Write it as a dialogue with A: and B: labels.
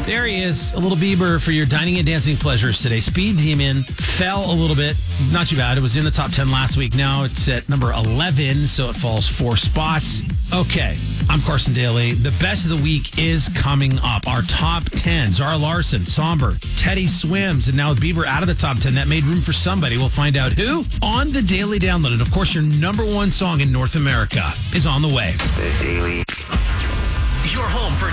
A: There he is, a little Bieber for your dining and dancing pleasures today. Speed Demon fell a little bit. Not too bad. It was in the top 10 last week. Now it's at number 11, so it falls 4 spots. Okay, I'm Carson Daly. The best of the week is coming up. Our top 10. Zara Larson, Somber, Teddy Swims, and now with Bieber out of the top 10, that made room for somebody. We'll find out who on the Daily Download. And of course, your number one song in North America is on the way.
B: The Daily. Your home for